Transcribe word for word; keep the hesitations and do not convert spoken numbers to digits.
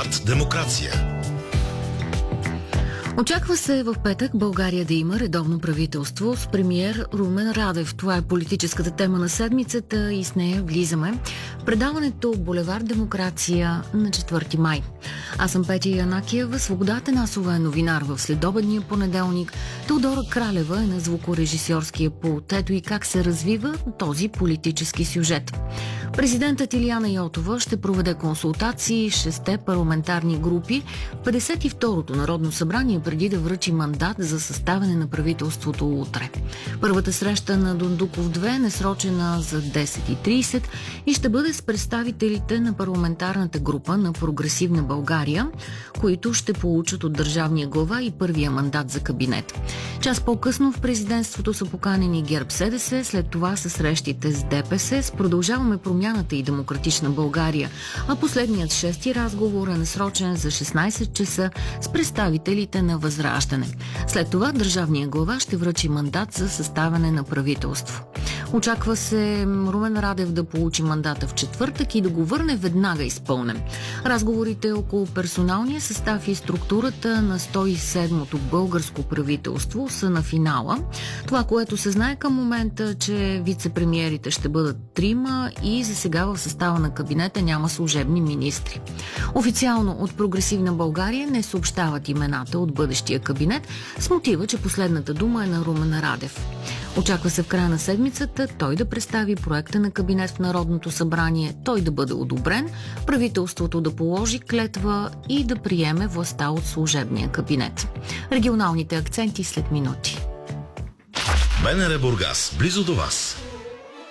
Булевард Демокрация. Очаква се в петък България да има редовно правителство с премиер Румен Радев. Това е политическата тема на седмицата и с нея влизаме в предаването Булевард Демокрация на четвърти май. Аз съм Петя Янакиева, Свобода Атанасова е новинар в следобедния понеделник. Теодора Кралева е на звукорежисьорския пулт. Ето и как се развива този политически сюжет. Президентът Илияна Йотова ще проведе консултации с шесте парламентарни групи в петдесет и второто Народно събрание преди да връчи мандат за съставяне на правителството утре. Първата среща на Дондуков две е насрочена за десет и трийсет и ще бъде с представителите на парламентарната група на Прогресивна България, които ще получат от държавния глава и първия мандат за кабинет. Час по-късно в президентството са поканени ГЕРБ-СДС, след това са срещите с ДПС, с Продължаваме промяната и Демократична България, а последният шести разговор е насрочен за шестнайсет часа с представителите на Възраждане. След това държавния глава ще връчи мандат за съставяне на правителство. Очаква се Румен Радев да получи мандата в четвъртък и да го върне веднага изпълнен. Разговорите около персоналния състав и структурата на сто и седмото българско правителство са на финала. Това, което се знае към момента, че вице-премиерите ще бъдат трима и за сега в състава на кабинета няма служебни министри. Официално от Прогресивна България не съобщават имената от бъдещия кабинет с мотива, че последната дума е на Румен Радев. Очаква се в края на седмицата той да представи проекта на кабинет в Народното събрание, той да бъде одобрен, правителството да положи клетва и да приеме властта от служебния кабинет. Регионалните акценти след минути. БНР Бургас, близо до вас.